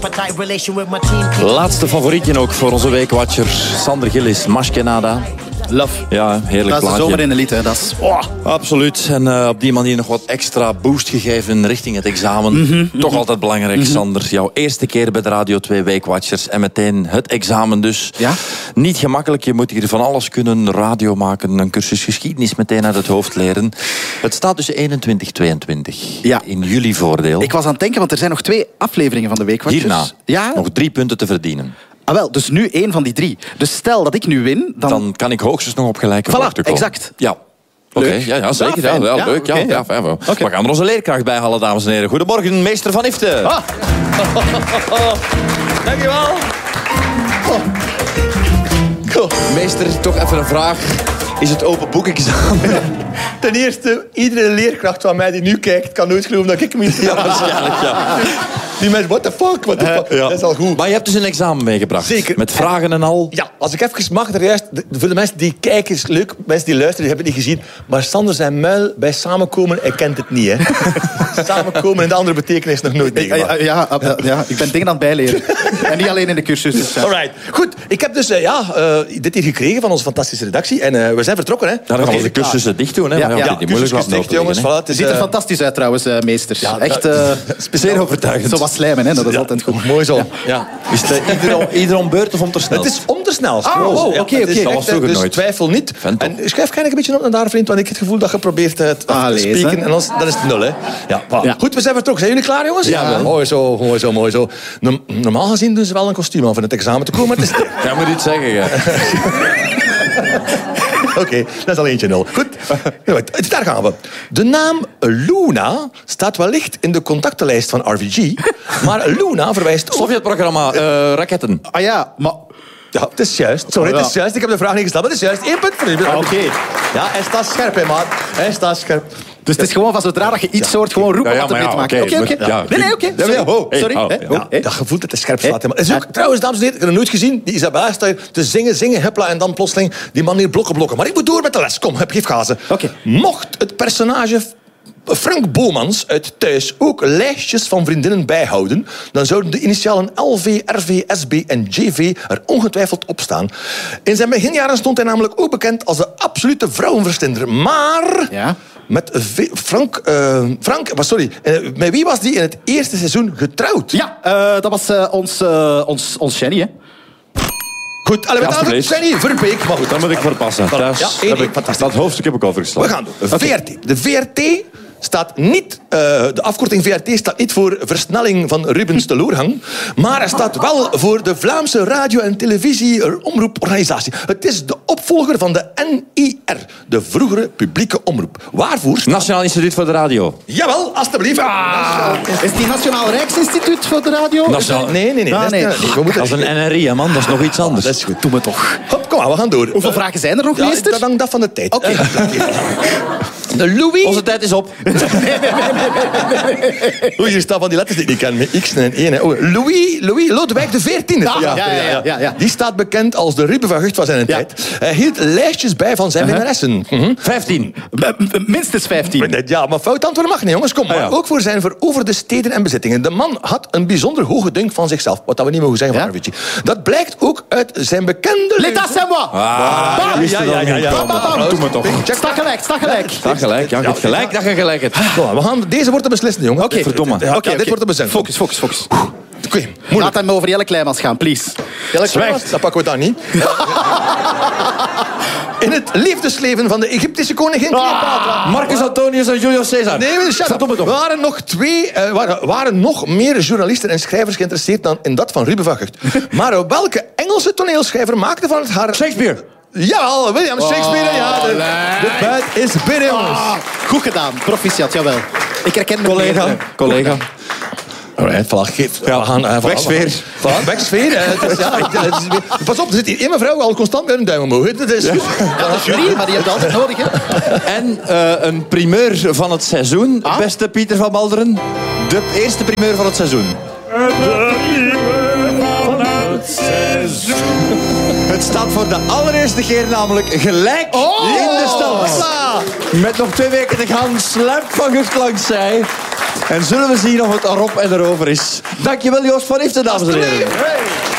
Laatste favorietje ook voor onze weekwatcher Sander Gillis, Mashkenada. Love. Ja, heerlijk plaatje. Dat is de zomer in de lied, hè. Dat is... Absoluut. En op die manier nog wat extra boost gegeven richting het examen. Toch altijd belangrijk, Sander. Jouw eerste keer bij de Radio 2 Weekwatchers. En meteen het examen dus. Ja? Niet gemakkelijk. Je moet hier van alles kunnen. Radio maken, een cursus geschiedenis meteen uit het hoofd leren. Het staat dus 21-22. Ja. In jullie voordeel. Ik was aan het denken, want er zijn nog 2 afleveringen van de Weekwatchers. Hierna. Ja? Nog 3 punten te verdienen. Ah, wel, dus nu 1 van die 3. Dus stel dat ik nu win, dan kan ik hoogstens nog op gelijke hoogte komen. Exact. Ja. Oké, ja, zeker. Ja, ja, leuk. Okay, ja. We gaan er onze leerkracht bij halen, dames en heren. Goedemorgen, meester Van Ifte. Ah. Dankjewel. Meester, toch even een vraag. Is het open boekexamen? Ten eerste, iedere leerkracht van mij die nu kijkt, kan nooit geloven dat ik hem hier... Ja, waarschijnlijk, ja. Die mensen, what the fuck? Ja. Dat is al goed. Maar je hebt dus een examen meegebracht. Zeker. Met vragen en al. Ja, als ik even mag, voor de mensen die kijken, is leuk. Mensen die luisteren, die hebben het niet gezien. Maar Sander zijn muil bij samenkomen, hij kent het niet, hè. Samenkomen en de andere betekenis nog nooit meegemaakt. Ja, ik ben dingen aan het bijleren. En niet alleen in de cursus. Dus, Alright. Goed, ik heb dus dit hier gekregen van onze fantastische redactie. En we zijn vertrokken, hè. Dan gaan we de cursussen dicht doen, hè. Ja, Maar ja, die moeilijk cursus dicht, jongens. Voilà, het Het ziet er fantastisch uit trouwens, meester. Ja, echt zeer overtuigend. Zo wat slijmen, hè. Dat is altijd goed. Mooi zo. Ja. Is het ieder om beurt of om te snel? Het is om te snel. Oké. Dat was vroeger Dus nooit. twijfel niet. Vent op. En schuif een beetje op naar daar, vriend, want ik heb het gevoel dat je probeert het af te lezen. spreken. En dan is het 0, hè. Ja, voilà. Ja. Goed, we zijn vertrokken. Zijn jullie klaar, jongens? Ja. Mooi zo. Normaal gezien doen ze wel een kostuum aan voor het examen te komen, maar het is... Ja, moet iets zeggen, ja. Oké, dat is al eentje 0. Goed, daar gaan we. De naam Luna staat wellicht in de contactenlijst van RVG, maar Luna verwijst ook... Sovjetprogramma, raketten. Ah ja, maar... Ja, het is juist. Sorry, het is juist. Ik heb de vraag niet gesteld, maar het is juist. 1 punt voor u. Oké. Ja, hij staat scherp, hè, maat. Hij staat scherp. Dus het is gewoon van zodra dat je iets hoort, gewoon roepen wat er mee te maken. Oké. Ja. Nee, oké. Sorry. Dat gevoel dat het scherp staat. Het is ook, trouwens, dames en heren, ik heb het nooit gezien. Die Isabella staat hier te zingen, hupla, en dan plotseling die man hier blokken. Maar ik moet door met de les. Kom, geef gazen. Oké. Mocht het personage Frank Bomans uit Thuis ook lijstjes van vriendinnen bijhouden, dan zouden de initialen LV, RV, SB en JV er ongetwijfeld op staan. In zijn beginjaren stond hij namelijk ook bekend als de absolute vrouwenverstinder. Maar... Ja? Met met wie was die in het eerste seizoen getrouwd? Ja, dat was ons Jenny, hè. Goed, alle alsjeblieft. Jenny Verbeek. Maar goed, Dan moet ik verpassen. Thuis Ja, heb ik fantastisch. dat hoofdstuk heb ik overgeslagen. we gaan door. VRT. De VRT staat niet... de afkorting VRT staat niet voor versnelling van Rubens de Loerhang, maar hij staat wel voor de Vlaamse Radio- en Televisie-omroeporganisatie. Het is de opvolger van de NIR, de vroegere publieke omroep. Waarvoor staat... Nationaal Instituut voor de Radio. Jawel, alstublieft. Is die Nationaal Rijksinstituut voor de radio? Nationaal... Nee. Nee. We moeten... Dat is een NRI, hè, man. Dat is nog iets anders. Dat is goed. Doe me toch. Hop, kom maar, we gaan door. Hoeveel vragen zijn er nog, Ja, meester? dat hangt af van de tijd. Oké. De Louis... Onze tijd is op. Oei, hier staat van die letters die ik niet ken, met X en 1. Oh, Louis Lodewijk de 14e. Ja. Die staat bekend als de Ruben van Gucht van zijn tijd. Hij hield lijstjes bij van zijn minnaressen. 15. Minstens 15. Ja, maar fout antwoorden mag niet, jongens. Kom, maar ook voor zijn veroverde steden en bezittingen. De man had een bijzonder hoge dunk van zichzelf. Wat dat we niet mogen zeggen van Arvici. Dat blijkt ook uit zijn bekende... L'état c'est moi. Doe me toch. Sta gelijk. Sta gelijk. Ja, je hebt gelijk dat je gelijk hebt. Kom, we gaan deze wordt te beslissen, jongen. Oké, verdomme. Dit wordt te beslissen. Focus. Oké, Laat moeilijk. hem over Jelle Kleimans gaan, please. Zwijg. Dat pakken we dan niet. In het liefdesleven van de Egyptische koningin Cleopatra... Marcus Antonius en Julius Caesar. Nee, shut up. Verdomme toch. waren nog meer journalisten en schrijvers geïnteresseerd dan in dat van Ruben van Gucht. Maar welke Engelse toneelschrijver maakte van het haar... Shakespeare. Jawel, William Shakespeare. De buit is binnen, jongens. Goed gedaan, proficiat, jawel. Ik herken Collega. Alright, voilà, geef. Wegsfeer. Pas op, er zit hier één mevrouw al constant met een duim omhoog. Dat is goed. Ja, dat is jury, maar die heb je altijd nodig, hè. En een primeur van het seizoen, beste Pieter van Balderen. De eerste primeur van het seizoen. Het staat voor de allereerste keer namelijk gelijk in de stand. Met nog 2 weken te gaan, sluipt Van Gucht langs zij. En zullen we zien of het erop en erover is. Dankjewel Joost van Iften, dames en heren. Alsjeblieft. Hey.